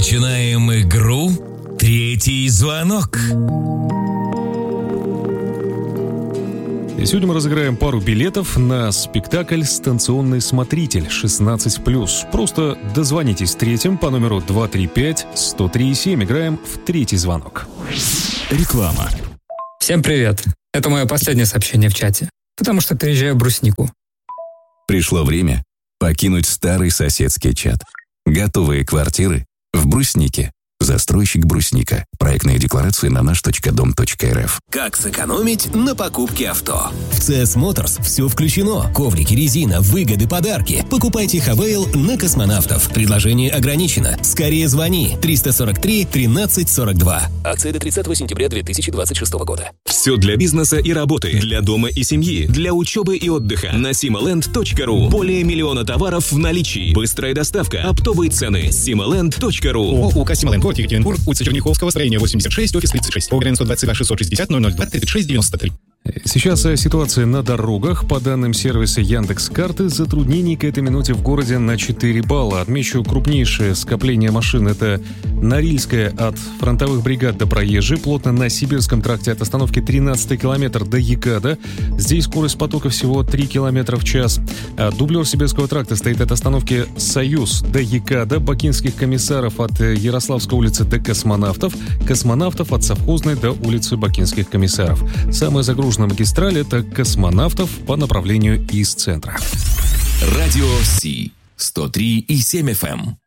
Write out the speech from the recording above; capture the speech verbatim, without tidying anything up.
Начинаем игру «Третий звонок». И сегодня мы разыграем пару билетов на спектакль «Станционный смотритель» шестнадцать плюс. Просто дозвонитесь третьим по номеру два три пять сто три семь. Играем в «Третий звонок». Реклама. Всем привет. Это мое последнее сообщение в чате, потому что переезжаю в Бруснику. Пришло время покинуть старый соседский чат. Готовые квартиры в Бруснике. Застройщик Брусника. Проектные декларации на наш точка дом точка эр эф. Как сэкономить на покупке авто? В си эс Motors все включено. Коврики, резина, выгоды, подарки. Покупайте Хавейл на Космонавтов. Предложение ограничено. Скорее звони. триста сорок три тринадцать сорок два. Акция до тридцатого сентября две тысячи двадцать шестого года. Все для бизнеса и работы, для дома и семьи, для учебы и отдыха. На симоленд точка ру. Более миллиона товаров в наличии. Быстрая доставка, оптовые цены. симоленд точка ру. ООО «Симоленд», город Екатеринбург, улица Черняховского, строение восемьдесят шесть, офис тридцать шесть. ОГРН сто двадцать два шестьсот шестьдесят ноль ноль два тридцать шесть девяносто три. Сейчас ситуация на дорогах. По данным сервиса Яндекс.Карты, затруднений к этой минуте в городе на четыре балла. Отмечу крупнейшее скопление машин. Это Норильская от фронтовых бригад до Проезжей. Плотно на Сибирском тракте от остановки тринадцатый километр до Екада. Здесь скорость потока всего три километра в час. А дублер Сибирского тракта стоит от остановки Союз до Екада. Бакинских комиссаров от Ярославской улицы до Космонавтов. Космонавтов от Совхозной до улицы Бакинских комиссаров. Самая загруженная магистраль — это Космонавтов по направлению из центра. Радио Си сто три и семь эф эм.